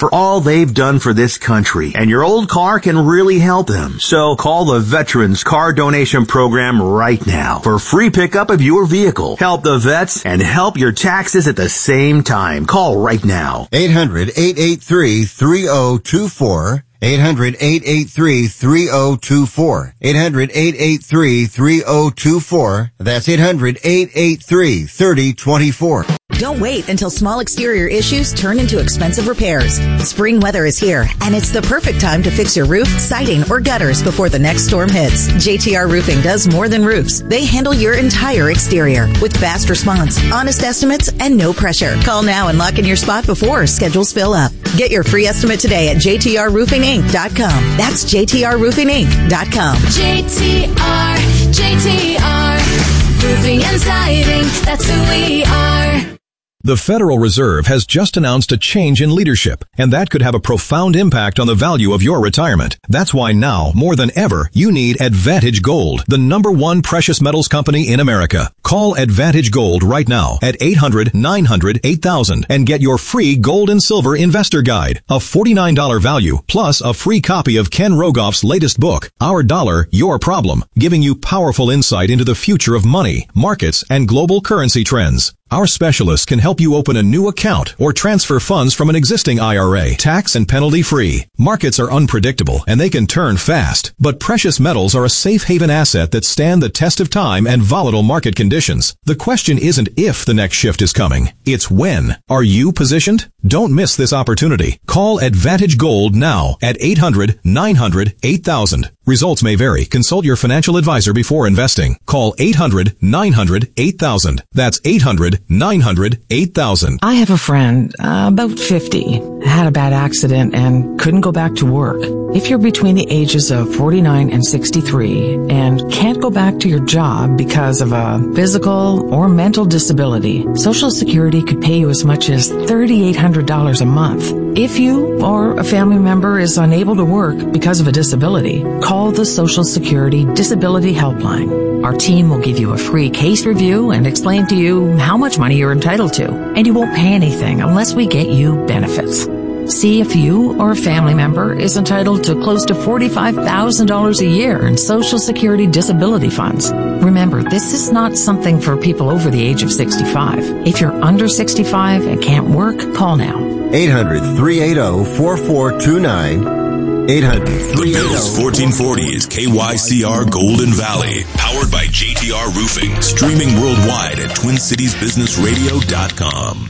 for all they've done for this country, and your old car can really help them. So call the Veterans Car Donation Program right now for free pickup of your vehicle. Help the vets and help your taxes at the same time. Call right now. 800-883-3024. 800-883-3024. 800-883-3024. That's 800-883-3024. Don't wait until small exterior issues turn into expensive repairs. Spring weather is here, and it's the perfect time to fix your roof, siding, or gutters before the next storm hits. JTR Roofing does more than roofs. They handle your entire exterior with fast response, honest estimates, and no pressure. Call now and lock in your spot before schedules fill up. Get your free estimate today at jtrroofinginc.com. That's jtrroofinginc.com. JTR Roofing and Siding, that's who we are. The Federal Reserve has just announced a change in leadership, and that could have a profound impact on the value of your retirement. That's why now, more than ever, you need Advantage Gold, the #1 precious metals company in America. Call Advantage Gold right now at 800-900-8000 and get your free gold and silver investor guide, a $49 value, plus a free copy of Ken Rogoff's latest book, Our Dollar, Your Problem, giving you powerful insight into the future of money, markets, and global currency trends. Our specialists can help you open a new account or transfer funds from an existing IRA, tax and penalty free. Markets are unpredictable and they can turn fast, but precious metals are a safe haven asset that stand the test of time and volatile market conditions. The question isn't if the next shift is coming, it's when. Are you positioned? Don't miss this opportunity. Call Advantage Gold now at 800-900-8000. Results may vary. Consult your financial advisor before investing. Call 800-900-8000. That's 800-900-8000. I have a friend, about 50, had a bad accident and couldn't go back to work. If you're between the ages of 49 and 63 and can't go back to your job because of a physical or mental disability, Social Security could pay you as much as $3,800 a month. If you or a family member is unable to work because of a disability, call the Social Security Disability Helpline. Our team will give you a free case review and explain to you how much money you're entitled to, and you won't pay anything unless we get you benefits. See if you or a family member is entitled to close to $45,000 a year in Social Security disability funds. Remember, this is not something for people over the age of 65. If you're under 65 and can't work, call now. 800-380-4429. 800-380. The Bills 1440 is KYCR Golden Valley, powered by JTR Roofing, streaming worldwide at TwinCitiesBusinessRadio.com.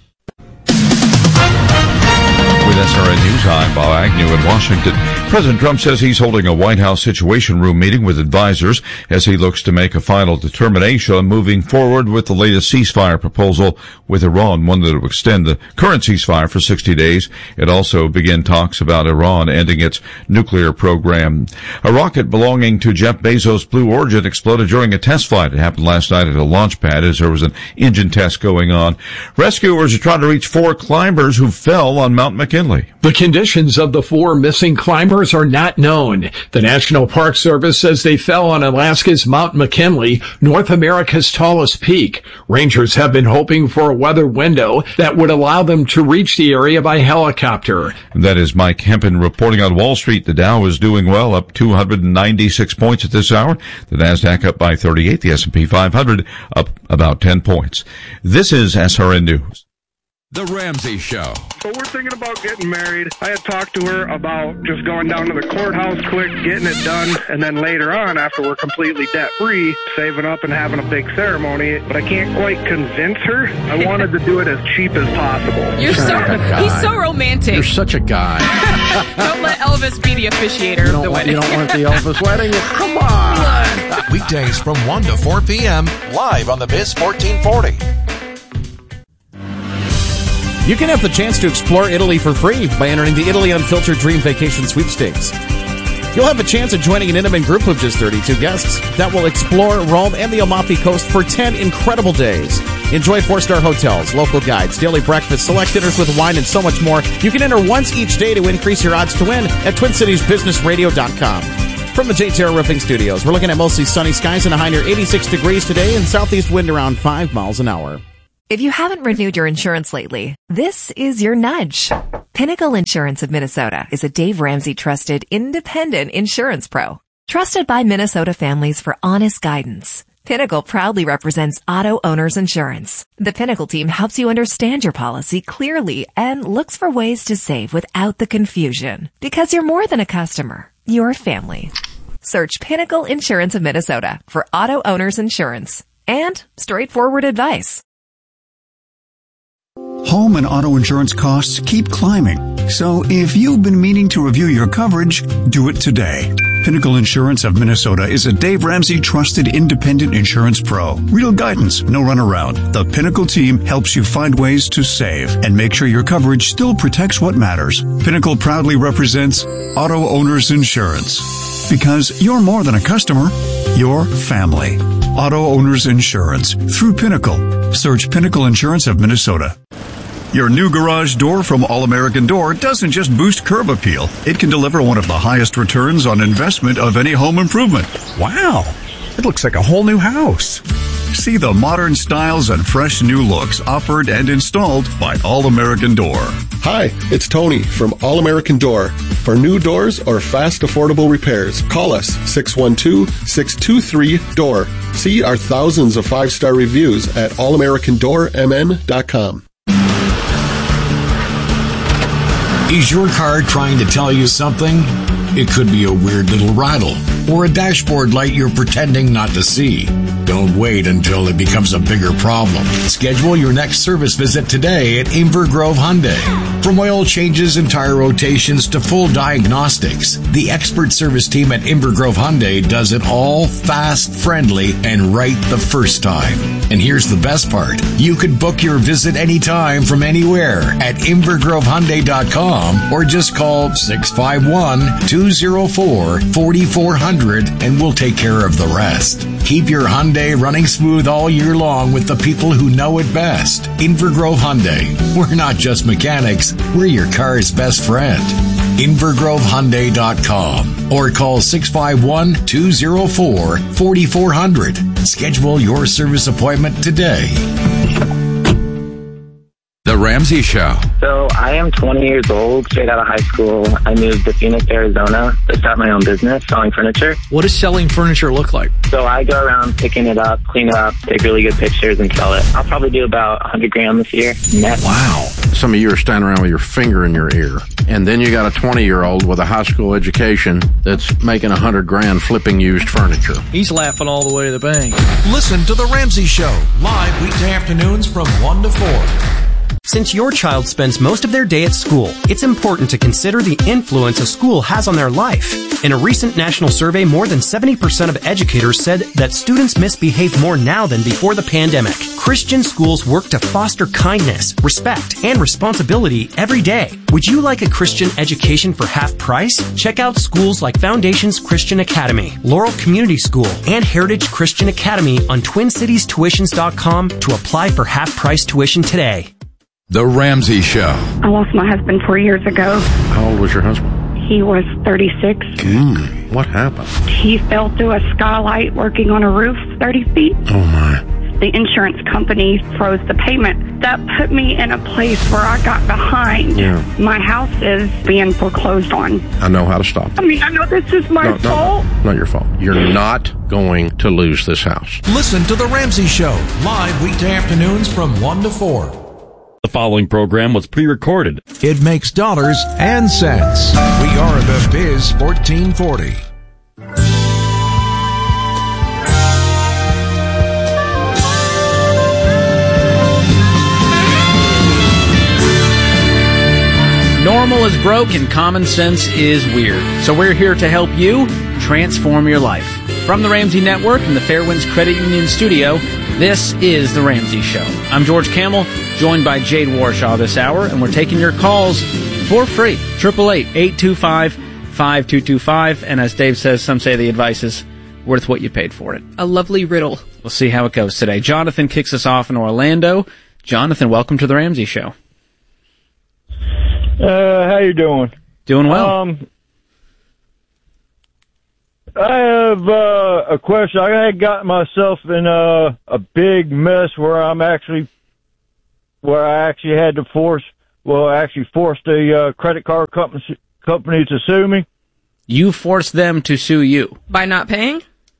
With SRN News, I'm Bob Agnew in Washington. President Trump says he's holding a White House Situation Room meeting with advisors as he looks to make a final determination on moving forward with the latest ceasefire proposal with Iran, one that will extend the current ceasefire for 60 days. It also begin talks about Iran ending its nuclear program. A rocket belonging to Jeff Bezos' Blue Origin exploded during a test flight. It happened last night at a launch pad as there was an engine test going on. Rescuers are trying to reach 4 climbers who fell on Mount McKinley. The conditions of the 4 missing climbers are not known. The National Park Service says they fell on Alaska's Mount McKinley, North America's tallest peak. Rangers have been hoping for a weather window that would allow them to reach the area by helicopter. That is Mike Hempen reporting on Wall Street. The Dow is doing well, up 296 points at this hour. The Nasdaq up by 38. The S&P 500 up about 10 points. This is SRN News. The Ramsey Show. So we're thinking about getting married. I had talked to her about just going down to the courthouse quick, getting it done, and then later on, after we're completely debt-free, saving up and having a big ceremony. But I can't quite convince her. I wanted to do it as cheap as possible. He's so romantic. You're such a guy. Don't let Elvis be the officiator of the wedding. You don't want the Elvis wedding? Come on. Weekdays from 1 to 4 p.m. live on the Biz 1440. You can have the chance to explore Italy for free by entering the Italy Unfiltered Dream Vacation Sweepstakes. You'll have a chance at joining an intimate group of just 32 guests that will explore Rome and the Amalfi Coast for 10 incredible days. Enjoy 4-star hotels, local guides, daily breakfast, select dinners with wine, and so much more. You can enter once each day to increase your odds to win at TwinCitiesBusinessRadio.com. From the JTR Roofing Studios, we're looking at mostly sunny skies and a high near 86 degrees today and southeast wind around 5 miles an hour. If you haven't renewed your insurance lately, this is your nudge. Pinnacle Insurance of Minnesota is a Dave Ramsey trusted independent insurance pro. Trusted by Minnesota families for honest guidance. Pinnacle proudly represents Auto Owners Insurance. The Pinnacle team helps you understand your policy clearly and looks for ways to save without the confusion. Because you're more than a customer, you're a family. Search Pinnacle Insurance of Minnesota for Auto Owners Insurance and straightforward advice. Home and auto insurance costs keep climbing. So if you've been meaning to review your coverage, do it today. Pinnacle Insurance of Minnesota is a Dave Ramsey trusted independent insurance pro. Real guidance, no runaround. The Pinnacle team helps you find ways to save and make sure your coverage still protects what matters. Pinnacle proudly represents Auto Owners Insurance. Because you're more than a customer, you're family. Auto Owners Insurance through Pinnacle. Search Pinnacle Insurance of Minnesota. Your new garage door from All American Door doesn't just boost curb appeal. It can deliver one of the highest returns on investment of any home improvement. Wow, it looks like a whole new house. See the modern styles and fresh new looks offered and installed by All American Door. Hi, it's Tony from All American Door. For new doors or fast, affordable repairs, call us 612-623-DOOR. See our thousands of 5-star reviews at allamericandoormn.com. Is your car trying to tell you something? It could be a weird little rattle or a dashboard light you're pretending not to see. Don't wait until it becomes a bigger problem. Schedule your next service visit today at Inver Grove Hyundai. From oil changes and tire rotations to full diagnostics, the expert service team at Inver Grove Hyundai does it all fast, friendly, and right the first time. And here's the best part. You could book your visit anytime from anywhere at invergrovehyundai.com or just call 651-204-4400 and we'll take care of the rest. Keep your Hyundai running smooth all year long with the people who know it best. Inver Grove Hyundai. We're not just mechanics, we're your car's best friend. invergrovehyundai.com or call 651-204-4400. Schedule your service appointment today. The Ramsey Show. So I am 20 years old, straight out of high school. I moved to Phoenix, Arizona to start my own business selling furniture. What does selling furniture look like? So I go around picking it up, clean it up, take really good pictures, and sell it. I'll probably do about $100,000 this year net. Wow. Some of you are standing around with your finger in your ear. And then you got a 20-year-old with a high school education that's making $100,000 flipping used furniture. He's laughing all the way to the bank. Listen to The Ramsey Show, live weekday afternoons from 1 to 4. Since your child spends most of their day at school, it's important to consider the influence a school has on their life. In a recent national survey, more than 70% of educators said that students misbehave more now than before the pandemic. Christian schools work to foster kindness, respect, and responsibility every day. Would you like a Christian education for half price? Check out schools like Foundations Christian Academy, Laurel Community School, and Heritage Christian Academy on TwinCitiesTuitions.com to apply for half-price tuition today. The Ramsey Show. I lost my husband 4 years ago. How old was your husband? He was 36. What happened? He fell through a skylight working on a roof 30 feet. Oh, my. The insurance company froze the payment. That put me in a place where I got behind. Yeah. My house is being foreclosed on. I know how to stop it. I mean, I know this is my fault. Not your fault. You're not going to lose this house. Listen to The Ramsey Show, live weekday afternoons from 1 to 4. The following program was pre-recorded. It makes dollars and cents. We are the Biz 1440. Normal is broke and common sense is weird. So we're here to help you transform your life. From the Ramsey Network and the Fairwinds Credit Union studio, this is The Ramsey Show. I'm George Camel, joined by Jade Warshaw this hour, and we're taking your calls for free. 888-825-5225. And as Dave says, some say the advice is worth what you paid for it. A lovely riddle. We'll see how it goes today. Jonathan kicks us off in Orlando. Jonathan, welcome to The Ramsey Show. How you doing? Doing well. I have a question. I had got myself in a big mess where I actually had to force actually forced the credit card company to sue me. You forced them to sue you? By not paying?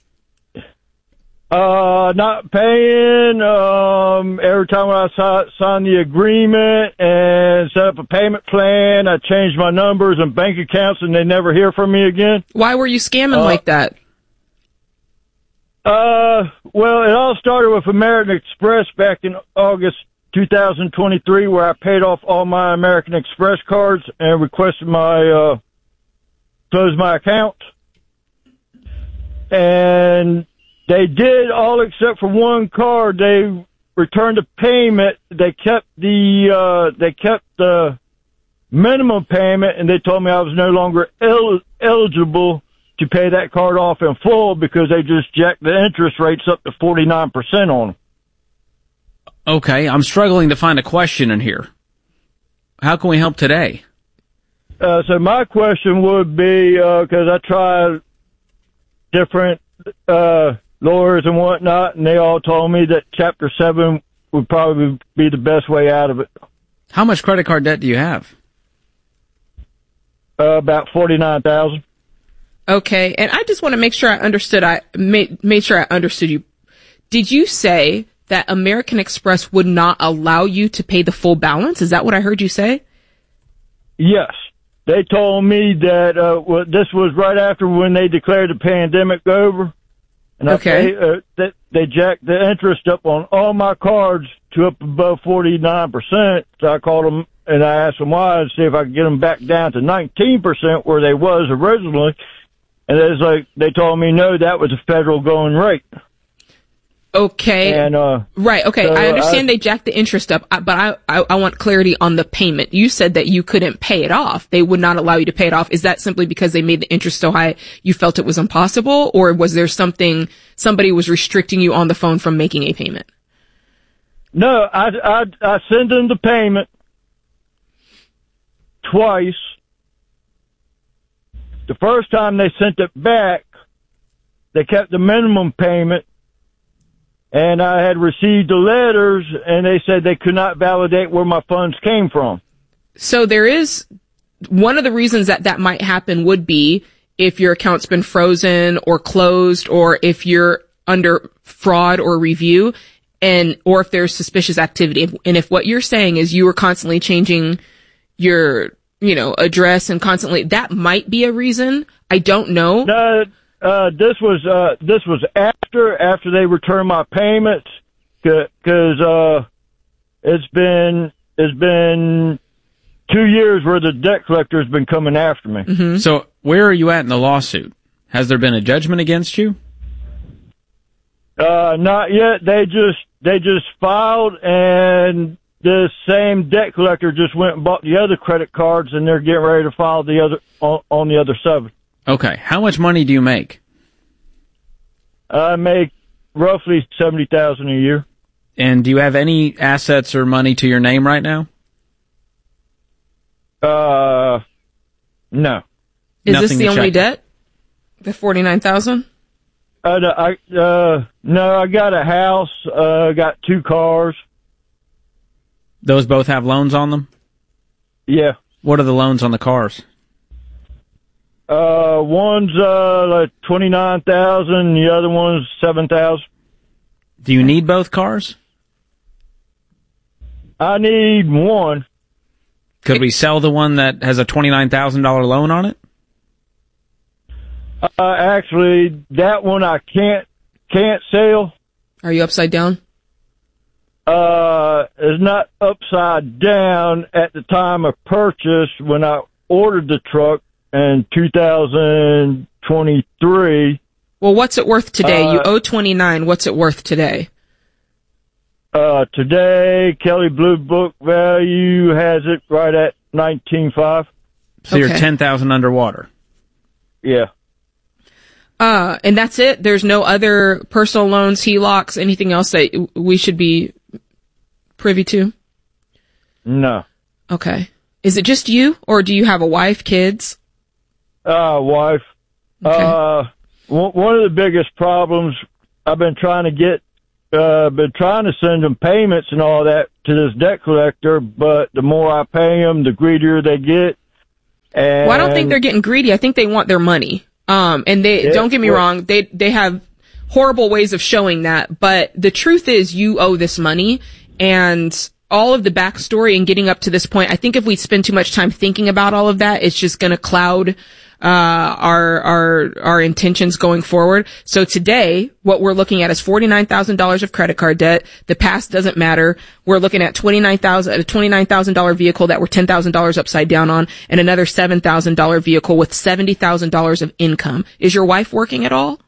Not paying, every time I signed the agreement and set up a payment plan, I changed my numbers and bank accounts and they never hear from me again. Why were you scamming like that? Well, it all started with American Express back in August 2023, where I paid off all my American Express cards and requested close my account. And they did all except for one card. They returned the payment. They kept the minimum payment, and they told me I was no longer eligible to pay that card off in full because they just jacked the interest rates up to 49% on them. Okay, I'm struggling to find a question in here. How can we help today? So my question would be, because I tried different lawyers and whatnot, and they all told me that Chapter 7 would probably be the best way out of it. How much credit card debt do you have? About $49,000. Okay, and I just want to make sure I understood. I made sure I understood you. Did you say that American Express would not allow you to pay the full balance? Is that what I heard you say? Yes. They told me that this was right after when they declared the pandemic over. And okay. They jacked the interest up on all my cards to up above 49%. So I called them and I asked them why and see if I could get them back down to 19% where they was originally. And it was like, they told me no, that was a federal going rate. Okay. And, right. Okay. So I understand they jacked the interest up, but I want clarity on the payment. You said that you couldn't pay it off. They would not allow you to pay it off. Is that simply because they made the interest so high you felt it was impossible, or was there somebody was restricting you on the phone from making a payment? No, I sent them the payment twice. The first time they sent it back, they kept the minimum payment. And I had received the letters, and they said they could not validate where my funds came from. So there is one of the reasons that might happen would be if your account's been frozen or closed, or if you're under fraud or review, or if there's suspicious activity. And if what you're saying is you were constantly changing your, address and constantly, that might be a reason. I don't know. No. This was after they returned my payments, cause it's been 2 years where the debt collector's been coming after me. Mm-hmm. So where are you at in the lawsuit? Has there been a judgment against you? Not yet. They just filed, and the same debt collector just went and bought the other credit cards, and they're getting ready to file the other on the other 7. Okay. How much money do you make? I make roughly $70,000 a year. And do you have any assets or money to your name right now? No. Is this the only debt? The $49,000? No, I got a house, got 2 cars. Those both have loans on them? Yeah. What are the loans on the cars? One's like $29,000, the other one's $7,000. Do you need both cars? I need one. Could we sell the one that has a $29,000 loan on it? Actually, that one I can't sell. Are you upside down? It's not upside down at the time of purchase when I ordered the truck. In 2023. Well, what's it worth today? You owe $29,000. What's it worth today? Today, Kelley Blue Book value has it right at $19,500. So you're $10,000 underwater. Yeah. And that's it? There's no other personal loans, HELOCs, anything else that we should be privy to? No. Okay. Is it just you, or do you have a wife, kids? Wife. Okay. One of the biggest problems, I've been trying to get been trying to send them payments and all that to this debt collector, but the more I pay them, the greedier they get. And well, I don't think they're getting greedy. I think they want their money. And don't get me wrong, they have horrible ways of showing that, but the truth is you owe this money, and all of the backstory and getting up to this point, I think if we spend too much time thinking about all of that, it's just going to cloud our intentions going forward. So today, what we're looking at is $49,000 of credit card debt. The past doesn't matter. We're looking at a $29,000 vehicle that we're $10,000 upside down on, and another $7,000 vehicle with $70,000 of income. Is your wife working at all?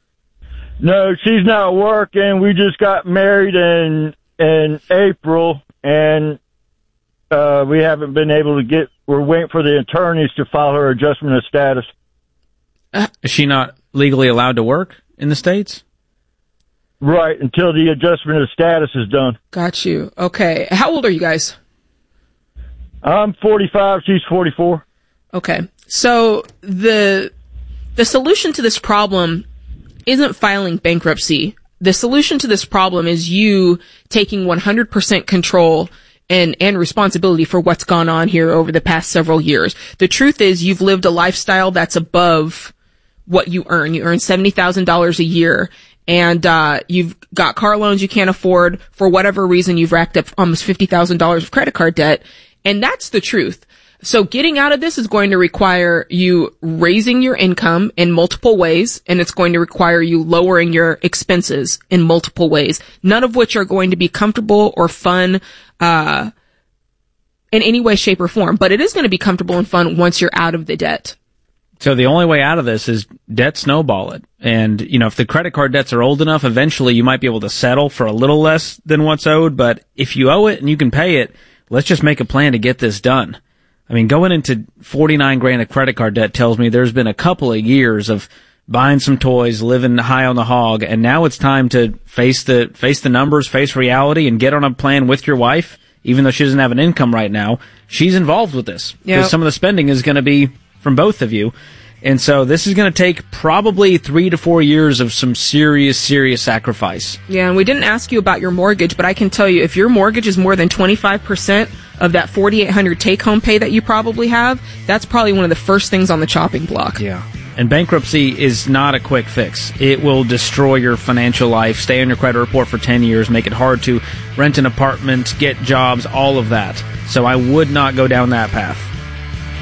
No, she's not working. We just got married in April, and we haven't been able to we're waiting for the attorneys to file her adjustment of status. Is she not legally allowed to work in the States? Right, until the adjustment of status is done. Got you. Okay. How old are you guys? I'm 45, she's 44. Okay. So the solution to this problem isn't filing bankruptcy. The solution to this problem is you taking 100% control and responsibility for what's gone on here over the past several years. The truth is you've lived a lifestyle that's above what you earn. You earn $70,000 a year, and you've got car loans you can't afford. For whatever reason, you've racked up almost $50,000 of credit card debt, and that's the truth. So getting out of this is going to require you raising your income in multiple ways, and it's going to require you lowering your expenses in multiple ways, none of which are going to be comfortable or fun in any way, shape, or form. But it is going to be comfortable and fun once you're out of the debt. So the only way out of this is debt snowball it. And, if the credit card debts are old enough, eventually you might be able to settle for a little less than what's owed. But if you owe it and you can pay it, let's just make a plan to get this done. I mean, going into $49,000 of credit card debt tells me there's been a couple of years of buying some toys, living high on the hog, and now it's time to face the numbers, face reality, and get on a plan with your wife. Even though she doesn't have an income right now, she's involved with this. Because some of the spending is going to be from both of you. And so this is going to take probably 3 to 4 years of some serious sacrifice. Yeah, and we didn't ask you about your mortgage, but I can tell you if your mortgage is more than 25% of that $4,800 take-home pay that you probably have, that's probably one of the first things on the chopping block. Yeah. And bankruptcy is not a quick fix. It will destroy your financial life, stay on your credit report for 10 years, make it hard to rent an apartment, get jobs, all of that. So I would not go down that path.